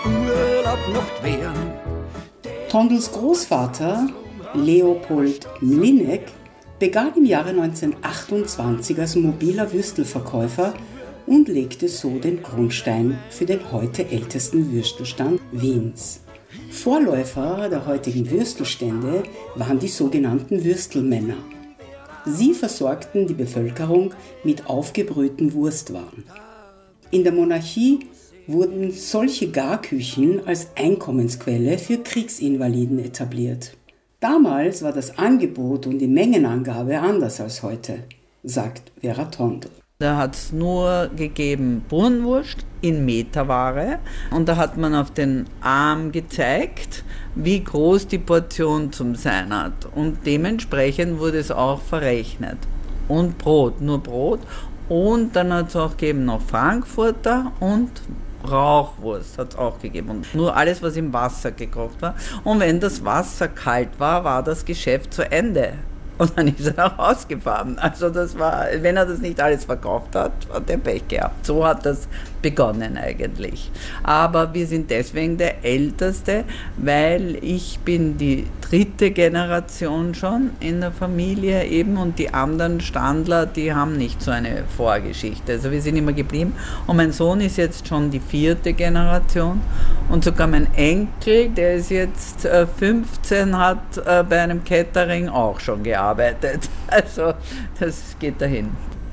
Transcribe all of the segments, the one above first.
Urlaub noch wären. Tondels Großvater, Leopold Mlinek, begann im Jahre 1928 als mobiler Würstelverkäufer und legte so den Grundstein für den heute ältesten Würstelstand Wiens. Vorläufer der heutigen Würstelstände waren die sogenannten Würstelmänner. Sie versorgten die Bevölkerung mit aufgebrühten Wurstwaren. In der Monarchie wurden solche Garküchen als Einkommensquelle für Kriegsinvaliden etabliert. Damals war das Angebot und die Mengenangabe anders als heute, sagt Vera Tondel. Da hat es nur gegeben Burnwurst in Meterware und da hat man auf den Arm gezeigt, wie groß die Portion zum sein hat. Und dementsprechend wurde es auch verrechnet. Und Brot, nur Brot. Und dann hat es auch gegeben noch Frankfurter und Rauchwurst hat es auch gegeben. Und nur alles, was im Wasser gekocht war. Und wenn das Wasser kalt war, war das Geschäft zu Ende. Und dann ist er nach Hause gefahren. Also das war, wenn er das nicht alles verkauft hat, hat er Pech gehabt. So hat das begonnen eigentlich. Aber wir sind deswegen der Älteste, weil ich bin die 3. Generation schon in der Familie eben und die anderen Standler, die haben nicht so eine Vorgeschichte. Also wir sind immer geblieben. Und mein Sohn ist jetzt schon die 4. Generation und sogar mein Enkel, der ist jetzt 15, hat bei einem Catering auch schon gearbeitet. Also das geht dahin.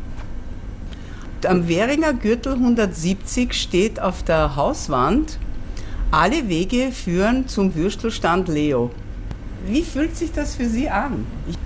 Am Währinger Gürtel 170 steht auf der Hauswand: Alle Wege führen zum Würstelstand Leo. Wie fühlt sich das für Sie an?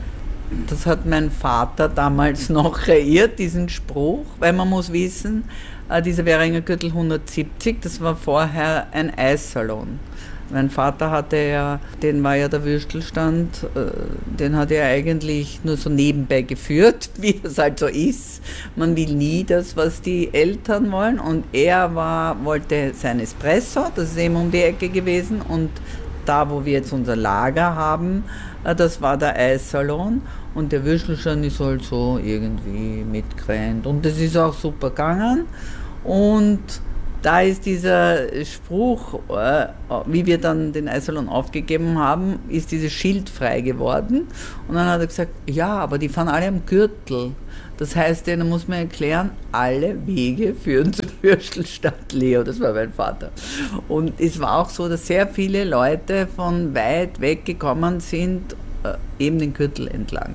Das hat mein Vater damals noch kreiert, diesen Spruch, weil man muss wissen, dieser Währinger Gürtel 170, das war vorher ein Eissalon. Mein Vater hatte ja, den war ja der Würstelstand, den hat er eigentlich nur so nebenbei geführt, wie das halt so ist. Man will nie das, was die Eltern wollen, und er wollte sein Espresso, das ist eben um die Ecke gewesen, und da, wo wir jetzt unser Lager haben, das war der Eissalon, und der Würstelstand ist halt so irgendwie mitgerannt, und das ist auch super gegangen. Und da ist dieser Spruch, wie wir dann den Eissalon aufgegeben haben, ist dieses Schild frei geworden. Und dann hat er gesagt, ja, aber die fahren alle am Gürtel. Das heißt, da muss man erklären, alle Wege führen zum Würstelstand Leo. Das war mein Vater. Und es war auch so, dass sehr viele Leute von weit weg gekommen sind, eben den Gürtel entlang.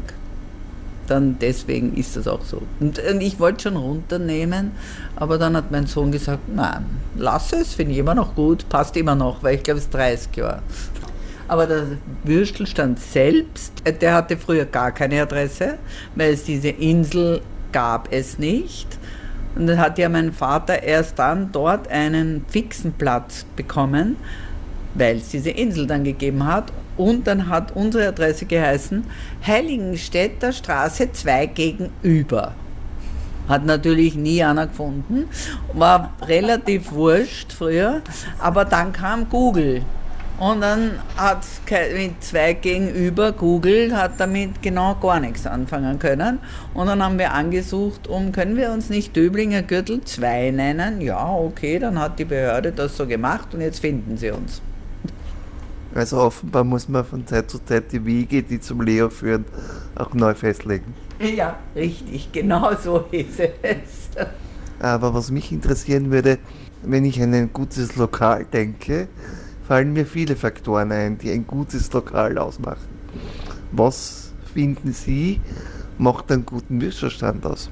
Dann deswegen ist das auch so. Und ich wollte schon runternehmen, aber dann hat mein Sohn gesagt, nein, lass es, finde ich immer noch gut, passt immer noch, weil ich glaube, es ist 30 Jahre. Aber der Würstelstand selbst, der hatte früher gar keine Adresse, weil es diese Insel gab es nicht. Und dann hat ja mein Vater erst dann dort einen fixen Platz bekommen, weil es diese Insel dann gegeben hat. Und dann hat unsere Adresse geheißen Heiligenstädter Straße 2 gegenüber. Hat natürlich nie einer gefunden, war relativ wurscht früher, aber dann kam Google. Und dann hat es mit 2 gegenüber, Google hat damit genau gar nichts anfangen können. Und dann haben wir angesucht, können wir uns nicht Döblinger Gürtel 2 nennen? Ja, okay, dann hat die Behörde das so gemacht und jetzt finden sie uns. Also offenbar muss man von Zeit zu Zeit die Wege, die zum Leo führen, auch neu festlegen. Ja, richtig, genau so ist es. Aber was mich interessieren würde, wenn ich an ein gutes Lokal denke, fallen mir viele Faktoren ein, die ein gutes Lokal ausmachen. Was finden Sie, macht einen guten Würstelstand aus?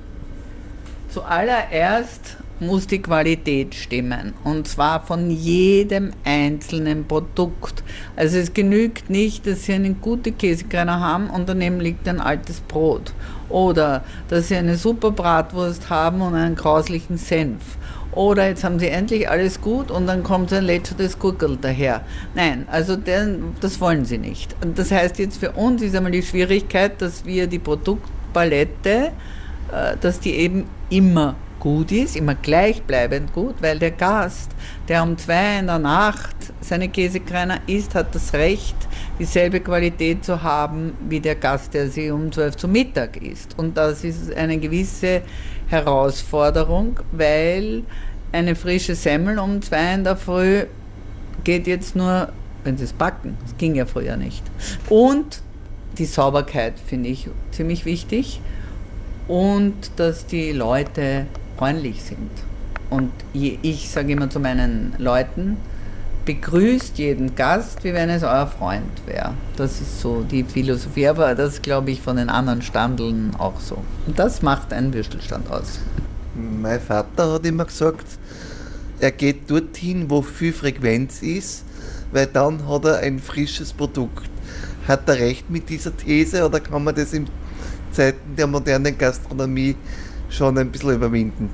Zuallererst muss die Qualität stimmen, und zwar von jedem einzelnen Produkt. Also es genügt nicht, dass Sie eine gute Käsekreiner haben und daneben liegt ein altes Brot, oder dass Sie eine super Bratwurst haben und einen grauslichen Senf, oder jetzt haben Sie endlich alles gut und dann kommt ein lätschertes Gurkel daher. Nein, also das wollen Sie nicht. Und das heißt, jetzt für uns ist einmal die Schwierigkeit, dass wir die Produktpalette, dass die eben immer gut ist, immer gleichbleibend gut, weil der Gast, der um 2 in der Nacht seine Käsekreiner isst, hat das Recht, dieselbe Qualität zu haben wie der Gast, der sie um 12 zu Mittag isst. Und das ist eine gewisse Herausforderung, weil eine frische Semmel um 2 in der Früh geht jetzt nur, wenn sie es backen. Das ging ja früher nicht. Und die Sauberkeit finde ich ziemlich wichtig und dass die Leute freundlich sind. Und ich sage immer zu meinen Leuten, begrüßt jeden Gast, wie wenn es euer Freund wäre. Das ist so die Philosophie, aber das glaube ich von den anderen Standeln auch so. Und das macht einen Würstelstand aus. Mein Vater hat immer gesagt, er geht dorthin, wo viel Frequenz ist, weil dann hat er ein frisches Produkt. Hat er recht mit dieser These oder kann man das in Zeiten der modernen Gastronomie schon ein bisschen überwinden?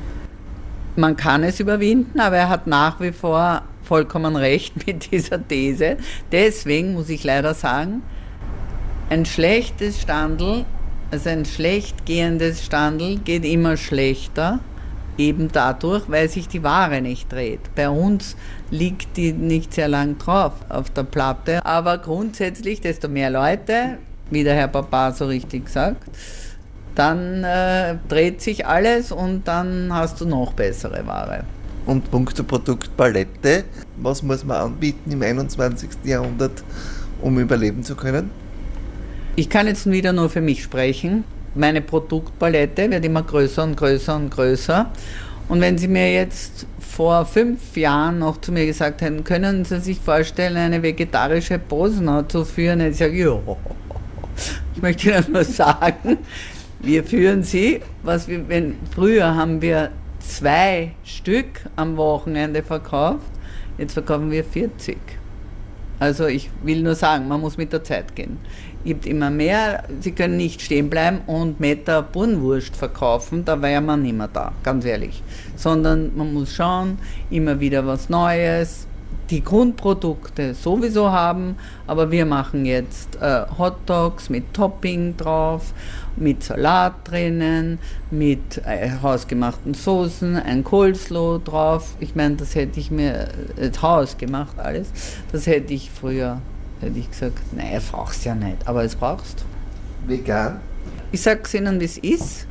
Man kann es überwinden, aber er hat nach wie vor vollkommen recht mit dieser These. Deswegen muss ich leider sagen, ein schlechtes Standl, also ein schlecht gehendes Standl geht immer schlechter, eben dadurch, weil sich die Ware nicht dreht. Bei uns liegt die nicht sehr lang drauf auf der Platte, aber grundsätzlich, desto mehr Leute, wie der Herr Papa so richtig sagt, dann dreht sich alles und dann hast du noch bessere Ware. Und punkto Produktpalette, was muss man anbieten im 21. Jahrhundert, um überleben zu können? Ich kann jetzt wieder nur für mich sprechen. Meine Produktpalette wird immer größer und größer und größer. Und wenn Sie mir jetzt vor 5 Jahren noch zu mir gesagt hätten, können Sie sich vorstellen, eine vegetarische Bosna zu führen, hätte ich gesagt, ja. Ich möchte Ihnen nur sagen, wir führen sie, früher haben wir 2 Stück am Wochenende verkauft, jetzt verkaufen wir 40. Also ich will nur sagen, man muss mit der Zeit gehen. Es gibt immer mehr, Sie können nicht stehen bleiben und Meter Burnwurst verkaufen, da wäre man nicht mehr da, ganz ehrlich. Sondern man muss schauen, immer wieder was Neues, die Grundprodukte sowieso haben, aber wir machen jetzt Hotdogs mit Topping drauf, mit Salat drinnen, mit hausgemachten Soßen, ein Coleslaw drauf. Ich meine, das hätte ich mir hausgemacht alles. Das hätte ich früher, hätte ich gesagt, nein, brauchst ja nicht, aber es brauchst. Vegan? Ich sage es Ihnen, wie es ist.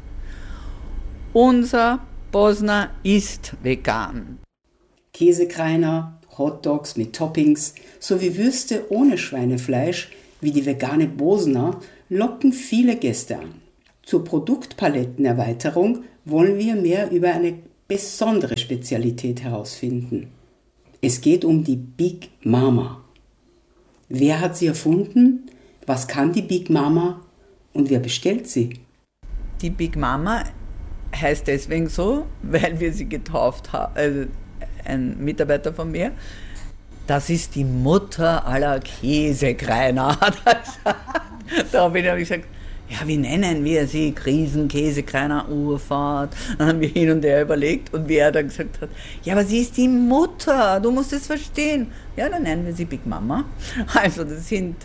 Unser Bosna ist vegan. Käsekreiner, Hotdogs mit Toppings sowie Würste ohne Schweinefleisch wie die vegane Bosna locken viele Gäste an. Zur Produktpalettenerweiterung wollen wir mehr über eine besondere Spezialität herausfinden. Es geht um die Big Mama. Wer hat sie erfunden? Was kann die Big Mama? Und wer bestellt sie? Die Big Mama heißt deswegen so, weil wir sie getauft haben. Ein Mitarbeiter von mir, das ist die Mutter aller Käsekreiner. Daraufhin habe ich gesagt, ja, wie nennen wir sie? Krisenkäsekreiner, Urfahrt. Dann haben wir hin und her überlegt und wie er dann gesagt hat, ja, aber sie ist die Mutter, du musst es verstehen. Ja, dann nennen wir sie Big Mama. Also das sind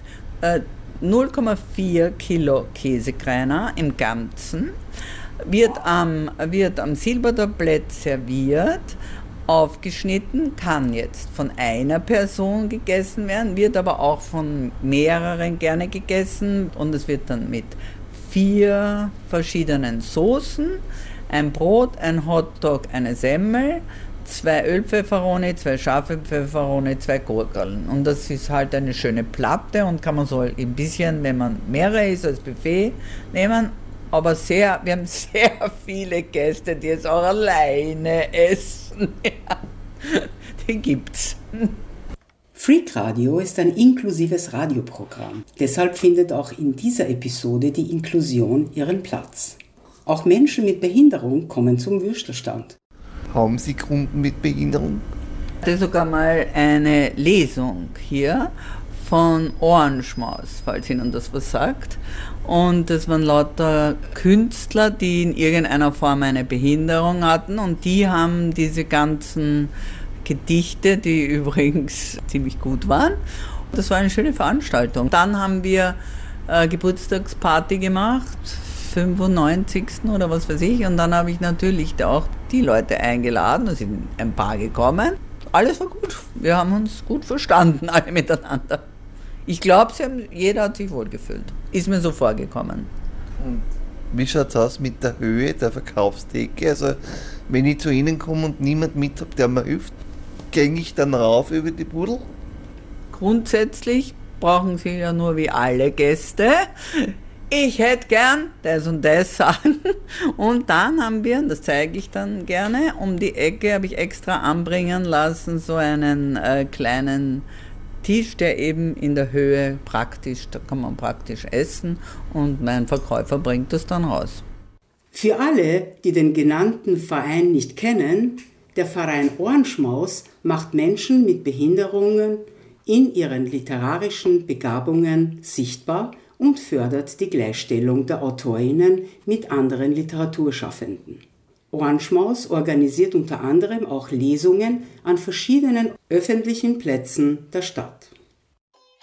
0,4 Kilo Käsekreiner im Ganzen, wird am Silbertablett serviert, aufgeschnitten, kann jetzt von einer Person gegessen werden, wird aber auch von mehreren gerne gegessen und es wird dann mit 4 verschiedenen Soßen, ein Brot, ein Hotdog, eine Semmel, 2 Ölpfefferoni, 2 scharfe Pfefferoni, 2 Gurkeln. Und das ist halt eine schöne Platte und kann man so ein bisschen, wenn man mehrere ist, als Buffet nehmen. Aber wir haben sehr viele Gäste, die es auch alleine essen. Ja, die gibt's. Freak Radio ist ein inklusives Radioprogramm. Deshalb findet auch in dieser Episode die Inklusion ihren Platz. Auch Menschen mit Behinderung kommen zum Würstelstand. Haben Sie Kunden mit Behinderung? Ich hatte sogar mal eine Lesung hier von Ohrenschmaus, falls Ihnen das was sagt. Und das waren lauter Künstler, die in irgendeiner Form eine Behinderung hatten und die haben diese ganzen Gedichte, die übrigens ziemlich gut waren. Das war eine schöne Veranstaltung. Dann haben wir Geburtstagsparty gemacht, 95. oder was weiß ich, und dann habe ich natürlich auch die Leute eingeladen, da sind ein paar gekommen. Alles war gut, wir haben uns gut verstanden, alle miteinander. Ich glaube, jeder hat sich wohlgefühlt. Ist mir so vorgekommen. Und wie schaut es aus mit der Höhe der Verkaufstheke? Also wenn ich zu Ihnen komme und niemand mit habe, der mir hilft? gehe ich dann rauf über die Pudel? Grundsätzlich brauchen Sie ja nur wie alle Gäste, ich hätte gern das und das sagen. Und dann haben wir, und das zeige ich dann gerne, um die Ecke habe ich extra anbringen lassen, so einen kleinen Tisch, der eben in der Höhe praktisch, da kann man praktisch essen und mein Verkäufer bringt das dann raus. Für alle, die den genannten Verein nicht kennen, der Verein Ohrenschmaus macht Menschen mit Behinderungen in ihren literarischen Begabungen sichtbar und fördert die Gleichstellung der AutorInnen mit anderen Literaturschaffenden. Ohrenschmaus organisiert unter anderem auch Lesungen an verschiedenen öffentlichen Plätzen der Stadt.